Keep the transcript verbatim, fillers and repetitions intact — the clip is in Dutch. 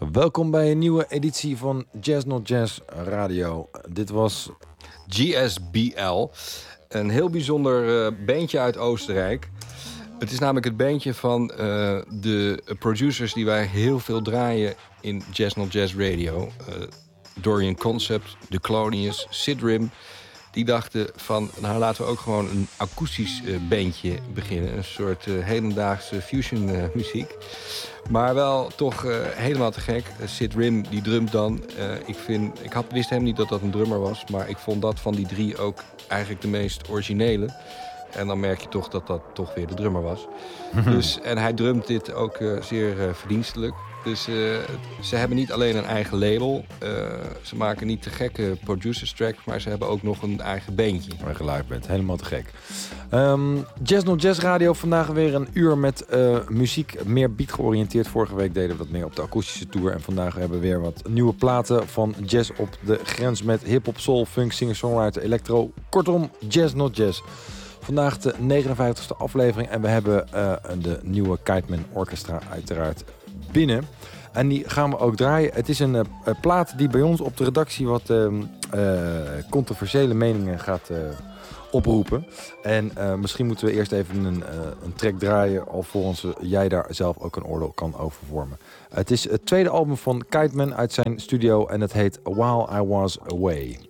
Welkom bij een nieuwe editie van Jazz Not Jazz Radio. Dit was G S B L, een heel bijzonder uh, bandje uit Oostenrijk. Het is namelijk het bandje van uh, de producers die wij heel veel draaien in Jazz Not Jazz Radio. Uh, Dorian Concept, The Colonius, Sid Rim. Die dachten van, nou laten we ook gewoon een akoestisch uh, bandje beginnen. Een soort uh, hedendaagse fusion uh, muziek. Maar wel toch uh, helemaal te gek. Uh, Sid Rim, die drumt dan. Uh, ik vind, ik had, wist hem niet dat dat een drummer was. Maar ik vond dat van die drie ook eigenlijk de meest originele. En dan merk je toch dat dat toch weer de drummer was. Dus, en hij drumt dit ook uh, zeer uh, verdienstelijk. Dus uh, ze hebben niet alleen een eigen label. Uh, ze maken niet te gekke producers track, maar ze hebben ook nog een eigen bandje. Waar je geluid bent, helemaal te gek. Um, Jazz Not Jazz Radio, vandaag weer een uur met uh, muziek, meer beat georiënteerd. Vorige week deden we wat meer op de akoestische tour. En vandaag hebben we weer wat nieuwe platen van jazz op de grens met hip-hop, soul, funk, singer-songwriter, electro. Kortom, Jazz Not Jazz. Vandaag de negenenvijftigste aflevering en we hebben uh, de nieuwe Kiteman Orchestra uiteraard binnen. En die gaan we ook draaien. Het is een uh, plaat die bij ons op de redactie wat uh, uh, controversiële meningen gaat uh, oproepen. En uh, misschien moeten we eerst even een, uh, een track draaien alvorens jij daar zelf ook een oordeel kan over vormen. Uh, het is het tweede album van Kiteman uit zijn studio en het heet While I Was Away.